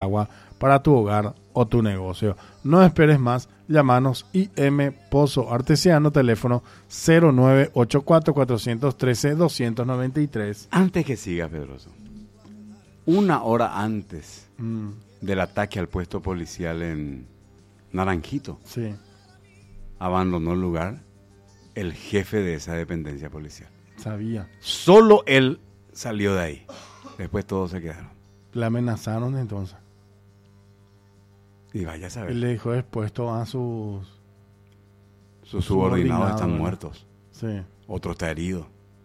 agua para tu hogar o tu negocio. No esperes más, llámanos IM Pozo Artesiano, teléfono 0984-413-293. Antes que siga, Pedroso, una hora antes del ataque al puesto policial en Naranjito, Sí, abandonó el lugar el jefe de esa dependencia policial. sabía. Solo él salió de ahí. Después todos se quedaron. Le amenazaron entonces. Y vaya a Él saber. le dejó expuesto a sus Sus subordinados están ¿verdad? muertos. Sí. Otro está herido.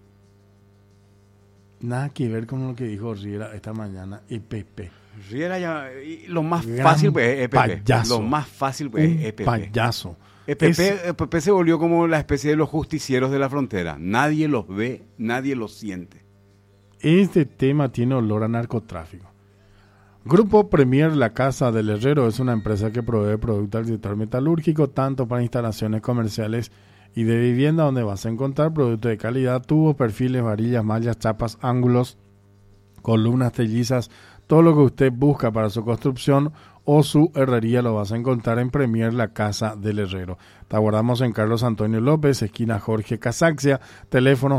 Nada que ver con lo que dijo Riera esta mañana. EPP. Riera ya, y lo más Gran fácil pues es EPP. payaso. Lo más fácil pues es Un EPP. payaso. EPP se volvió como la especie de los justicieros de la frontera. Nadie los ve, nadie los siente. Este tema tiene olor a narcotráfico. Grupo Premier La Casa del Herrero es una empresa que provee productos al sector metalúrgico, tanto para instalaciones comerciales y de vivienda, donde vas a encontrar productos de calidad, tubos, perfiles, varillas, mallas, chapas, ángulos, columnas, tellizas, todo lo que usted busca para su construcción o su herrería lo vas a encontrar en Premier La Casa del Herrero. Te aguardamos en Carlos Antonio López, esquina Jorge Casaxia, teléfono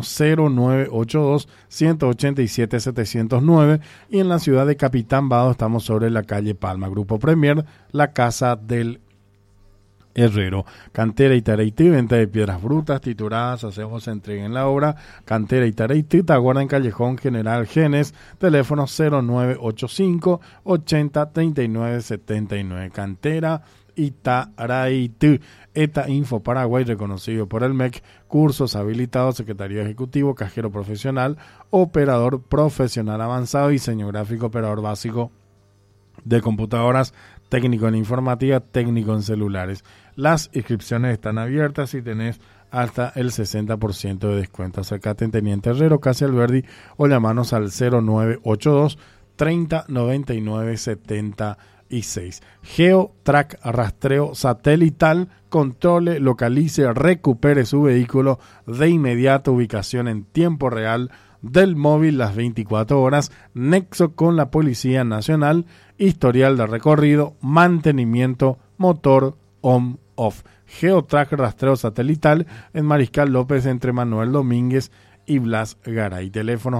0982-187-709, y en la ciudad de Capitán Vado estamos sobre la calle Palma. Grupo Premier, La Casa del Herrero. Cantera y Tareití, venta de piedras brutas, tituladas, hacemos entrega en la obra. Cantera y Tareití, te aguarda en Callejón General Genes, teléfono 0985 80 39 79. Cantera y Tareití. ETA Info Paraguay, reconocido por el MEC, cursos habilitados, secretario ejecutivo, cajero profesional, operador profesional avanzado, diseño gráfico, operador básico de computadoras, técnico en informática, técnico en celulares. Las inscripciones están abiertas y tenés hasta el 60% de descuento. Acércate en Teniente Herrero, Casi Alberdi, o llamanos al 0982 30 99 76. GeoTrack, rastreo satelital, controle, localice, recupere su vehículo de inmediata, ubicación en tiempo real del móvil las 24 horas, nexo con la Policía Nacional, historial de recorrido, mantenimiento, motor, on-off. GeoTrack, rastreo satelital en Mariscal López, entre Manuel Domínguez y Blas Garay. Teléfono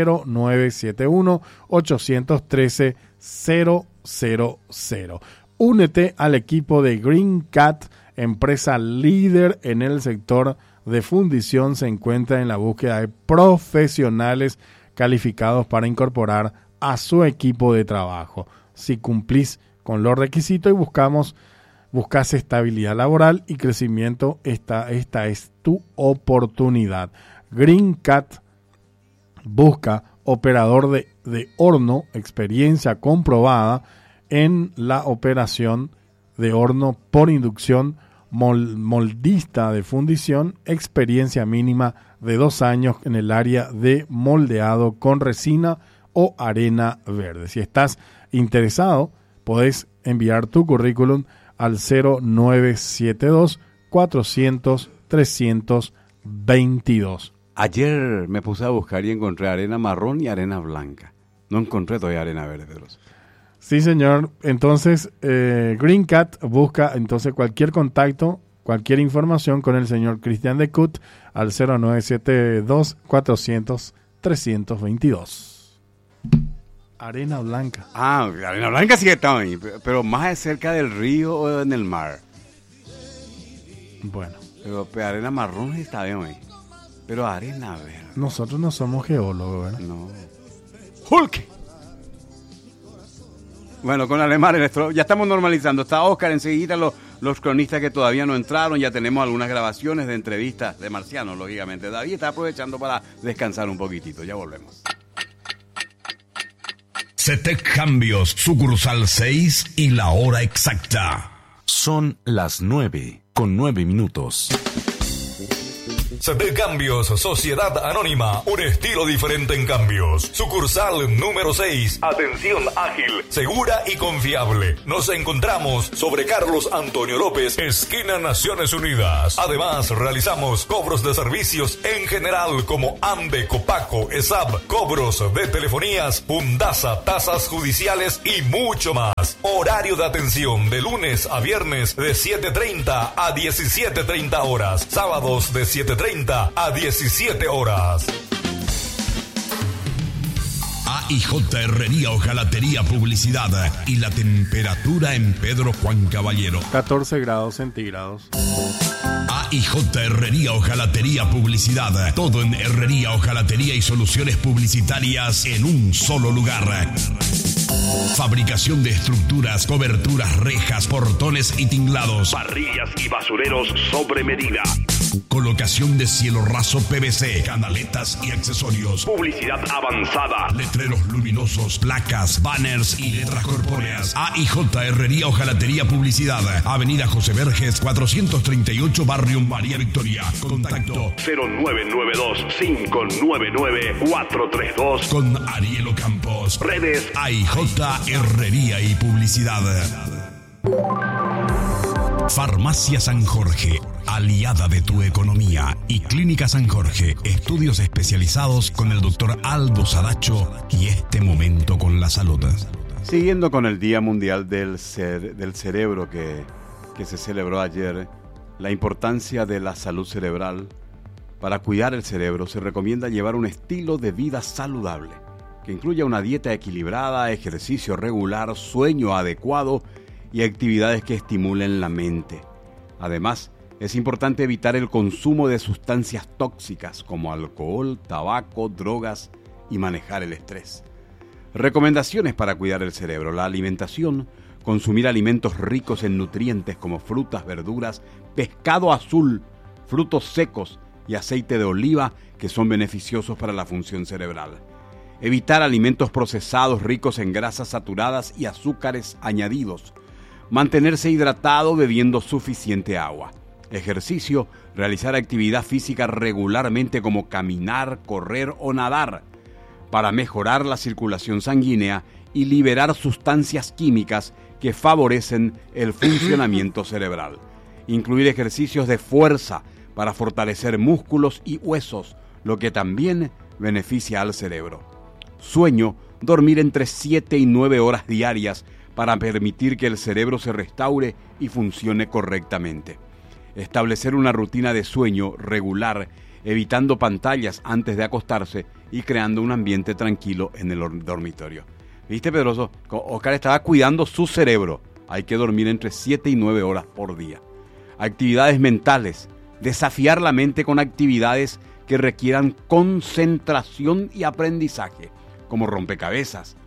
0971-813-000. Únete al equipo de Green Cat, empresa líder en el sector de fundición. Se encuentra en la búsqueda de profesionales calificados para incorporar a su equipo de trabajo. Si cumplís con los requisitos y buscas estabilidad laboral y crecimiento, esta es tu oportunidad. Green Cat busca operador de horno, experiencia comprobada en la operación de horno por inducción, moldista de fundición, experiencia mínima de 2 años en el área de moldeado con resina o arena verde. Si estás interesado, podés enviar tu currículum al 0972 400 322. Ayer me puse a buscar y encontré arena marrón y arena blanca. No encontré todavía arena verde, Pedroso. Sí, señor. Entonces, Green Cat busca entonces cualquier contacto, cualquier información con el señor Cristian de Cut al 0972 400 322. Arena blanca. Ah, arena blanca sí que estaba ahí, pero más cerca del río o en el mar. Bueno. Pero arena marrón está bien ahí. Pero arena verde. Nosotros no somos geólogos, ¿verdad? No. ¡Hulk! Bueno, con Alemán ya estamos normalizando. Está Oscar enseguida, los cronistas que todavía no entraron. Ya tenemos algunas grabaciones de entrevistas de Marciano, lógicamente. David está aprovechando para descansar un poquitito. Ya volvemos. CETEC Cambios, sucursal 6 y la hora exacta. Son las 9:09. CD Cambios, Sociedad Anónima, un estilo diferente en cambios. Sucursal número 6. Atención ágil, segura y confiable. Nos encontramos sobre Carlos Antonio López, esquina Naciones Unidas. Además, realizamos cobros de servicios en general como AMBE, Copaco, ESAB, cobros de telefonías, Fundasa, tasas judiciales y mucho más. Horario de atención de lunes a viernes de 7:30 a 17:30 horas. Sábados de 7:30 a 17 horas. AIJ Herrería Hojalatería Publicidad y la temperatura en Pedro Juan Caballero 14 grados centígrados. AIJ Herrería Hojalatería Publicidad. Todo en herrería, hojalatería y soluciones publicitarias en un solo lugar. Fabricación de estructuras, coberturas, rejas, portones y tinglados. Parrillas y basureros sobre medida. Colocación de cielo raso PVC, canaletas y accesorios. Publicidad avanzada. Letreros luminosos, placas, banners y letras corpóreas. AIJ Herrería Hojalatería Publicidad. Avenida José Verges, 438, Barrio María Victoria. Contacto 0992-599-432. Con Ariel Ocampos. Redes AIJ Herrería y Publicidad. Farmacia San Jorge, aliada de tu economía, y Clínica San Jorge, estudios especializados con el doctor Aldo Sadacho y este momento con la salud. Siguiendo con el Día Mundial del Cerebro que se celebró ayer, la importancia de la salud cerebral. Para cuidar el cerebro se recomienda llevar un estilo de vida saludable, que incluya una dieta equilibrada, ejercicio regular, sueño adecuado y actividades que estimulen la mente. Además, es importante evitar el consumo de sustancias tóxicas como alcohol, tabaco, drogas y manejar el estrés. Recomendaciones para cuidar el cerebro. La alimentación: consumir alimentos ricos en nutrientes como frutas, verduras, pescado azul, frutos secos y aceite de oliva, que son beneficiosos para la función cerebral. Evitar alimentos procesados ricos en grasas saturadas y azúcares añadidos. Mantenerse hidratado bebiendo suficiente agua. Ejercicio: realizar actividad física regularmente como caminar, correr o nadar, para mejorar la circulación sanguínea y liberar sustancias químicas que favorecen el funcionamiento cerebral. Incluir ejercicios de fuerza para fortalecer músculos y huesos, lo que también beneficia al cerebro. Sueño: dormir entre 7 y 9 horas diarias para permitir que el cerebro se restaure y funcione correctamente. Establecer una rutina de sueño regular, evitando pantallas antes de acostarse y creando un ambiente tranquilo en el dormitorio. ¿Viste, Pedroso? Oscar estaba cuidando su cerebro. Hay que dormir entre 7 y 9 horas por día. Actividades mentales: desafiar la mente con actividades que requieran concentración y aprendizaje, como rompecabezas.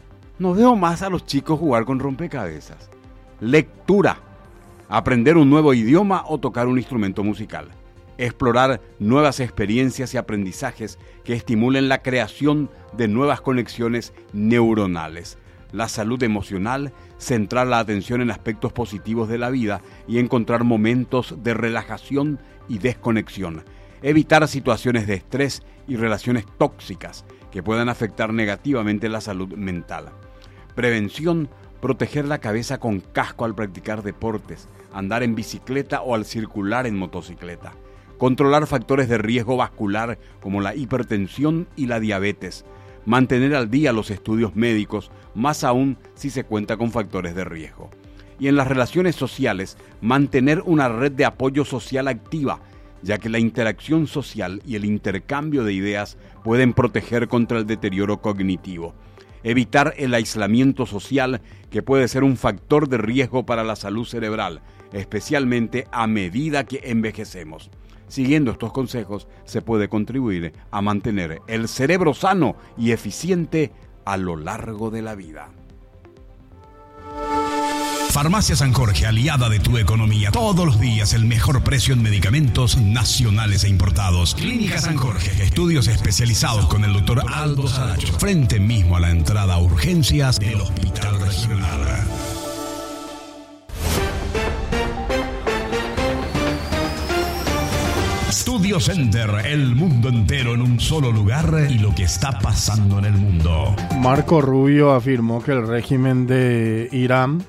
No veo más a los chicos jugar con rompecabezas. Lectura: aprender un nuevo idioma o tocar un instrumento musical. Explorar nuevas experiencias y aprendizajes que estimulen la creación de nuevas conexiones neuronales. La salud emocional: centrar la atención en aspectos positivos de la vida y encontrar momentos de relajación y desconexión. Evitar situaciones de estrés y relaciones tóxicas que puedan afectar negativamente la salud mental. Prevención: proteger la cabeza con casco al practicar deportes, andar en bicicleta o al circular en motocicleta. Controlar factores de riesgo vascular como la hipertensión y la diabetes. Mantener al día los estudios médicos, más aún si se cuenta con factores de riesgo. Y en las relaciones sociales, mantener una red de apoyo social activa, ya que la interacción social y el intercambio de ideas pueden proteger contra el deterioro cognitivo. Evitar el aislamiento social, que puede ser un factor de riesgo para la salud cerebral, especialmente a medida que envejecemos. Siguiendo estos consejos, se puede contribuir a mantener el cerebro sano y eficiente a lo largo de la vida. Farmacia San Jorge, aliada de tu economía. Todos los días el mejor precio en medicamentos nacionales e importados. Clínica San Jorge, estudios especializados con el doctor Aldo Sadacho. Frente mismo a la entrada a urgencias del Hospital Regional. Studio Center, el mundo entero en un solo lugar y lo que está pasando en el mundo. Marco Rubio afirmó que el régimen de Irán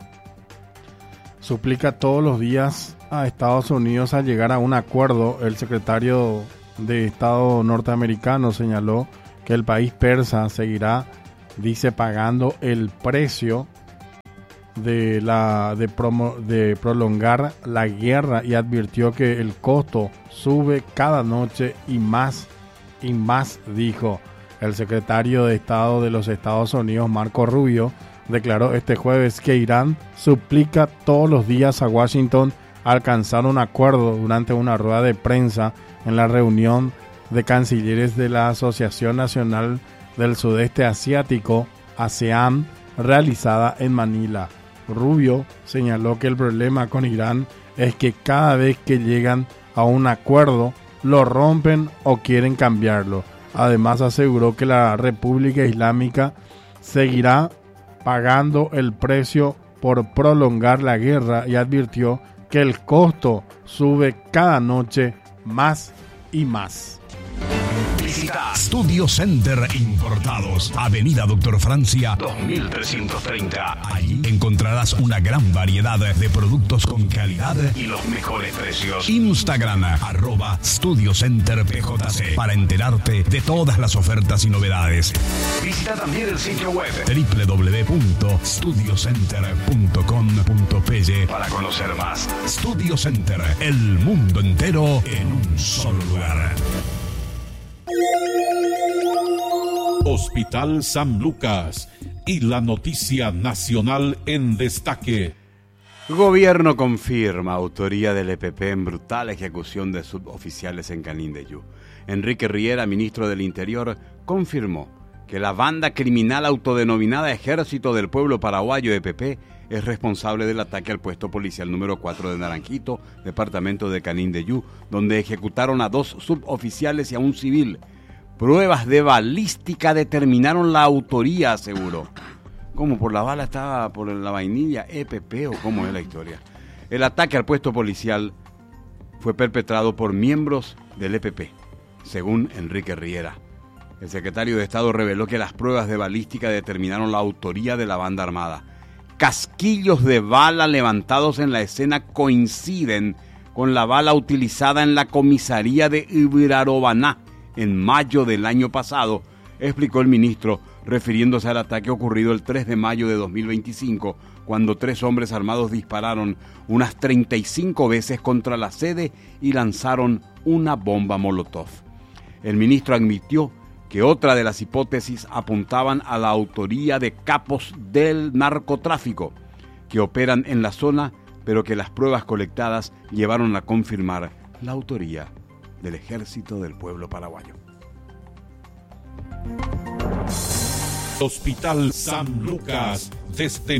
suplica todos los días a Estados Unidos a llegar a un acuerdo. El secretario de Estado norteamericano señaló que el país persa seguirá, dice, pagando el precio de prolongar la guerra, y advirtió que el costo sube cada noche y más, dijo. El secretario de Estado de los Estados Unidos, Marco Rubio, declaró este jueves que Irán suplica todos los días a Washington alcanzar un acuerdo durante una rueda de prensa en la reunión de cancilleres de la Asociación Nacional del Sudeste Asiático, ASEAN, realizada en Manila. Rubio señaló que el problema con Irán es que cada vez que llegan a un acuerdo, lo rompen o quieren cambiarlo. Además, aseguró que la República Islámica seguirá pagando el precio por prolongar la guerra y advirtió que el costo sube cada noche más y más. Visita Studio Center Importados, Avenida Doctor Francia 2330. Allí encontrarás una gran variedad de productos con calidad y los mejores precios. Instagram @StudioCenterPJC para enterarte de todas las ofertas y novedades. Visita también el sitio web www.studiocenter.com.py para conocer más. Studio Center, el mundo entero en un solo lugar. Hospital San Lucas y la noticia nacional en destaque. Gobierno confirma autoría del EPP en brutal ejecución de suboficiales en Canindeyú. Enrique Riera, ministro del Interior, confirmó que la banda criminal autodenominada Ejército del Pueblo Paraguayo, EPP, es responsable del ataque al puesto policial número 4 de Naranjito, departamento de Canindeyú, donde ejecutaron a 2 suboficiales y a un civil. Pruebas de balística determinaron la autoría, aseguró. ¿Cómo? ¿Por la bala estaba por la vainilla EPP o cómo es la historia? El ataque al puesto policial fue perpetrado por miembros del EPP, según Enrique Riera. El secretario de Estado reveló que las pruebas de balística determinaron la autoría de la banda armada. Casquillos de bala levantados en la escena coinciden con la bala utilizada en la comisaría de Ibirarobaná en mayo del año pasado, explicó el ministro, refiriéndose al ataque ocurrido el 3 de mayo de 2025, cuando 3 hombres armados dispararon unas 35 veces contra la sede y lanzaron una bomba molotov. El ministro admitió que otra de las hipótesis apuntaban a la autoría de capos del narcotráfico que operan en la zona, pero que las pruebas colectadas llevaron a confirmar la autoría del Ejército del Pueblo Paraguayo. Hospital San Lucas, desde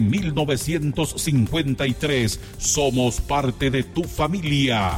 1953, somos parte de tu familia.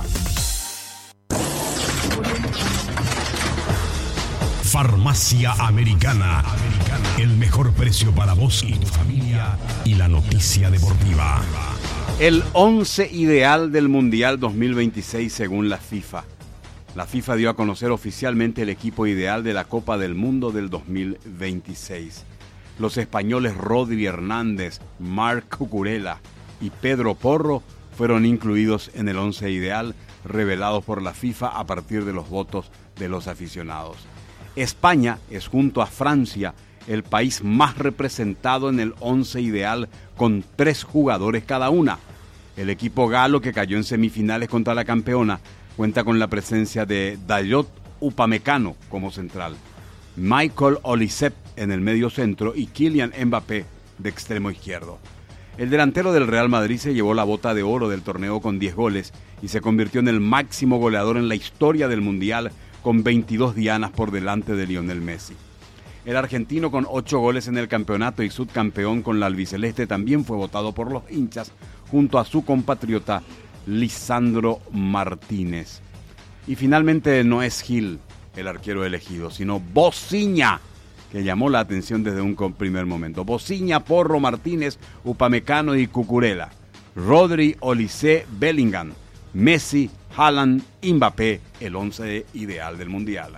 Farmacia Americana, el mejor precio para vos y tu familia, y la noticia deportiva. El 11 ideal del Mundial 2026 según la FIFA. La FIFA dio a conocer oficialmente el equipo ideal de la Copa del Mundo del 2026. Los españoles Rodri Hernández, Marc Cucurella y Pedro Porro fueron incluidos en el 11 ideal revelado por la FIFA a partir de los votos de los aficionados. España es, junto a Francia, el país más representado en el 11 ideal con 3 jugadores cada una. El equipo galo, que cayó en semifinales contra la campeona, cuenta con la presencia de Dayot Upamecano como central, Michael Olise en el medio centro y Kylian Mbappé de extremo izquierdo. El delantero del Real Madrid se llevó la bota de oro del torneo con 10 goles y se convirtió en el máximo goleador en la historia del Mundial con 22 dianas por delante de Lionel Messi. El argentino, con 8 goles en el campeonato y subcampeón con la albiceleste, también fue votado por los hinchas junto a su compatriota Lisandro Martínez. Y finalmente no es Gil el arquero elegido, sino Bociña, que llamó la atención desde un primer momento. Bociña, Porro, Martínez, Upamecano y Cucurella, Rodri, Olise, Bellingham, Messi, Haaland y Mbappé, el 11 ideal del Mundial.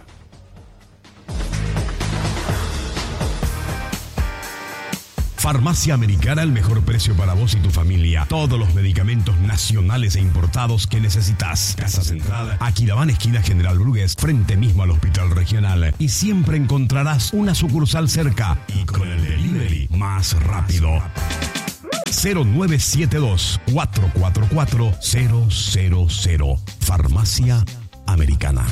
Farmacia Americana, el mejor precio para vos y tu familia. Todos los medicamentos nacionales e importados que necesitas. Casa Central, Aquidabán, esquina General Brugués, frente mismo al Hospital Regional. Y siempre encontrarás una sucursal cerca y con el delivery más rápido. 0972-444-000. Farmacia Americana.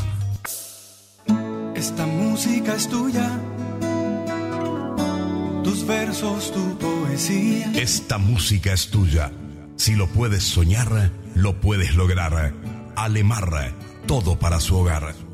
Esta música es tuya. Tus versos, tu poesía. Esta música es tuya. Si lo puedes soñar, lo puedes lograr. Alemar, todo para su hogar.